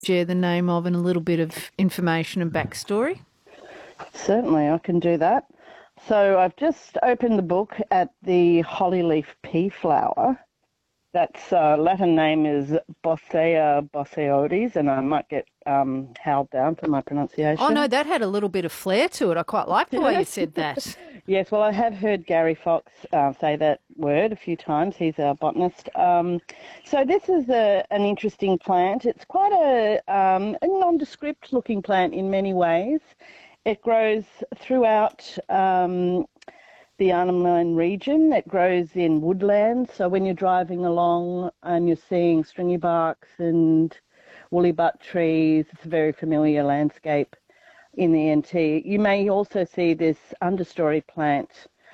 share the name of and a little bit of information and backstory? Certainly, I can do that. So I've just opened the book at the hollyleaf pea flower. That's Latin name is Bosea boseoides, and I might get howled down for my Oh, no, pronunciation. that had a little bit of flair to it. I quite like the way you said that. Yes, well, I have heard Gary Fox say that word a few times. He's our botanist. So this is an interesting plant. It's quite a nondescript looking plant in many ways. It grows throughout the Arnhem region. It grows in woodlands. So when you're driving along and you're seeing stringy barks and woolly butt trees, it's a very familiar landscape in the NT. You may also see this understory plant,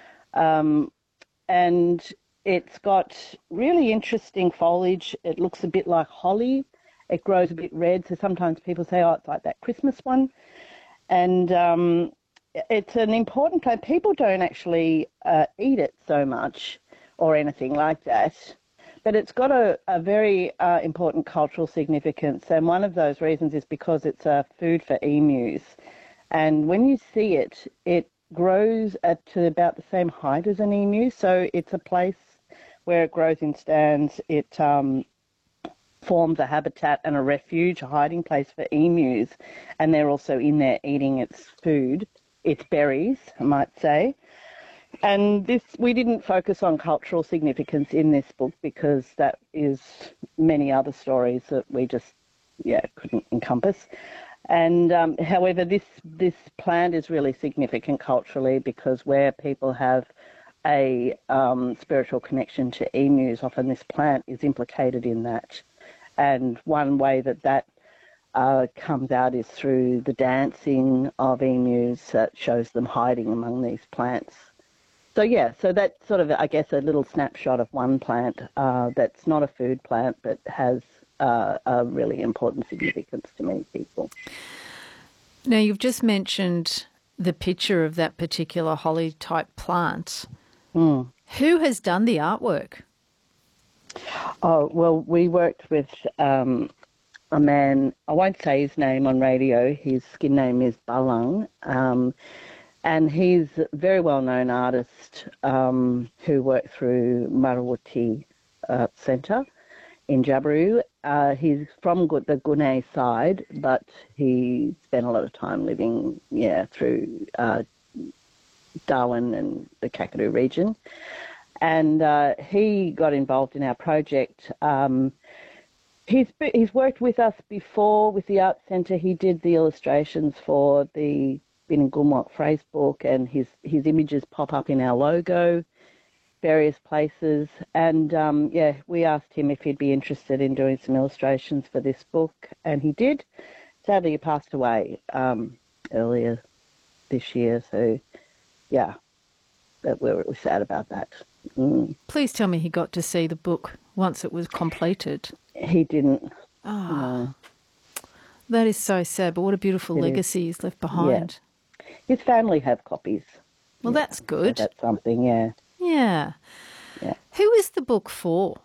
and it's got really interesting foliage. It looks a bit like holly. It grows a bit red, so sometimes people say, oh, it's like that Christmas one. And it's an important plant. People don't actually eat it so much or anything like that, but it's got a very important cultural significance. And one of those reasons is because it's a food for emus. And when you see it, it grows to about the same height as an emu. So it's a place where it grows in stands. It forms a habitat and a refuge, a hiding place for emus. And they're also in there eating its food, its berries, I might say. And this, we didn't focus on cultural significance in this book because that is many other stories that we just, couldn't encompass. And however, this plant is really significant culturally because where people have a spiritual connection to emus, often this plant is implicated in that. And one way that comes out is through the dancing of emus that shows them hiding among these plants. So that's sort of, I guess, a little snapshot of one plant that's not a food plant but has a really important significance to many people. Now, you've just mentioned the picture of that particular holly-type plant. Mm. Who has done the artwork? Oh, well, we worked with a man, I won't say his name on radio, his skin name is Balang, and he's a very well-known artist who worked through Marawati Centre in Jabiru. He's from the Gunay side, but he spent a lot of time living, through Darwin and the Kakadu region. And he got involved in our project. He's worked with us before with the Art Centre. He did the illustrations for the Binningumwat phrase book, and his images pop up in our logo various places. And we asked him if he'd be interested in doing some illustrations for this book, and he did. Sadly, he passed away earlier this year, so we're sad about that. Please tell me he got to see the book once it was completed. He didn't. Oh, that is so sad, but what a beautiful legacy he's left behind. Yeah. His family have copies. Well, that's good. So that's something, yeah. Yeah. Who is the book for?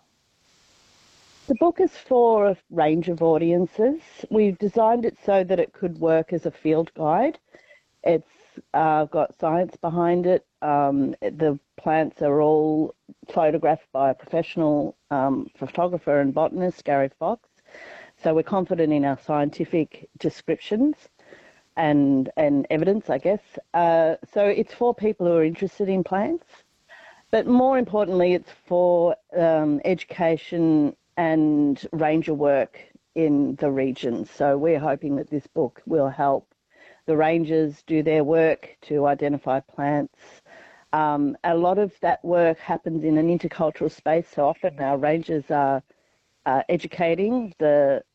The book is for a range of audiences. We've designed it so that it could work as a field guide. It's got science behind it. The plants are all photographed by a professional photographer and botanist, Gary Fox. So we're confident in our scientific descriptions and evidence, I guess. So it's for people who are interested in plants. But more importantly, it's for education and ranger work in the region. So we're hoping that this book will help the rangers do their work to identify plants. A lot of that work happens in an intercultural space, so often our rangers are educating the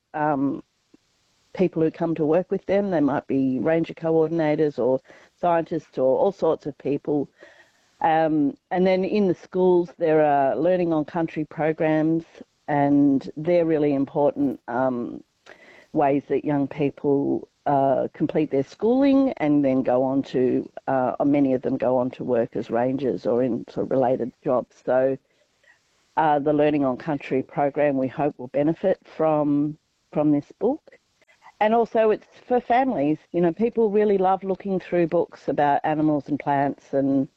people who come to work with them. They might be ranger coordinators or scientists or all sorts of people. And then in the schools, there are learning on country programs, and they're really important ways that young people complete their schooling and then go on to, many of them go on to work as rangers or in sort of related jobs. So the Learning on Country program, we hope, will benefit from this book. And also it's for families. You know, people really love looking through books about animals and plants and,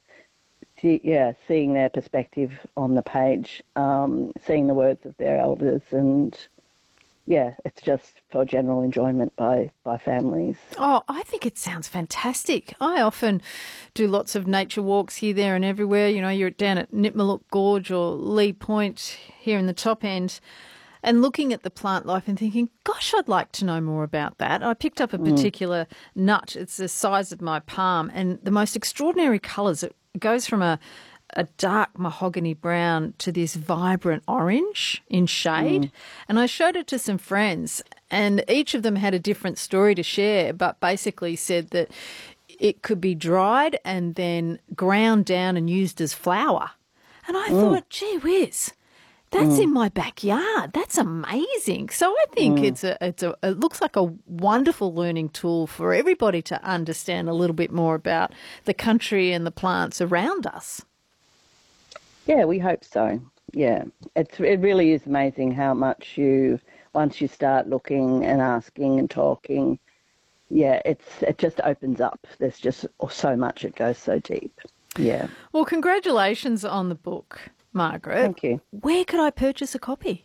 seeing their perspective on the page, seeing the words of their elders, and it's just for general enjoyment by families. Oh, I think it sounds fantastic. I often do lots of nature walks here, there and everywhere. You know, you're down at Nipmuc Gorge or Lee Point here in the top end, and looking at the plant life and thinking, gosh, I'd like to know more about that. I picked up a particular nut. It's the size of my palm and the most extraordinary colours. It goes from a dark mahogany brown to this vibrant orange in shade. And I showed it to some friends, and each of them had a different story to share, but basically said that it could be dried and then ground down and used as flour. And I thought, gee whiz, that's in my backyard. That's amazing. So I think it looks like a wonderful learning tool for everybody to understand a little bit more about the country and the plants around us. Yeah, we hope so. Yeah, it really is amazing how much once you start looking and asking and talking, it just opens up. There's just so much. It goes so deep. Yeah. Well, congratulations on the book, Margaret. Thank you. Where could I purchase a copy?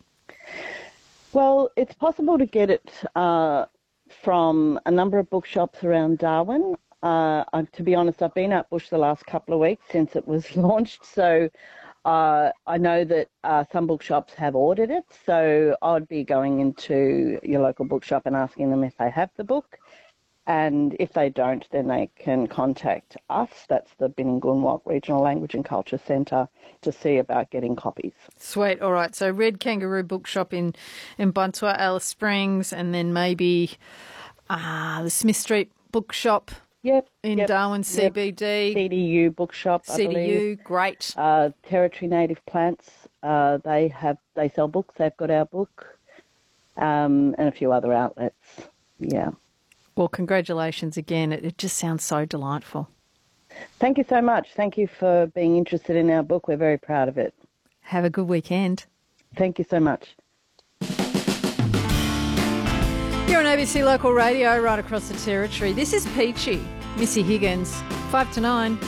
Well, it's possible to get it from a number of bookshops around Darwin. To be honest, I've been out bush the last couple of weeks since it was launched, so I know that some bookshops have ordered it, so I'd be going into your local bookshop and asking them if they have the book. And if they don't, then they can contact us. That's the Binnengunwalk Regional Language and Culture Centre to see about getting copies. Sweet. All right. So Red Kangaroo Bookshop in Buntua, Alice Springs, and then maybe the Smith Street Bookshop in Darwin CBD. CDU Bookshop, I CDU, believe. great. Territory Native Plants, they sell books. They've got our book, and a few other outlets. Yeah. Well, congratulations again. It just sounds so delightful. Thank you so much. Thank you for being interested in our book. We're very proud of it. Have a good weekend. Thank you so much. You're on ABC Local Radio right across the territory. This is Peachy, Missy Higgins, 5 to 9.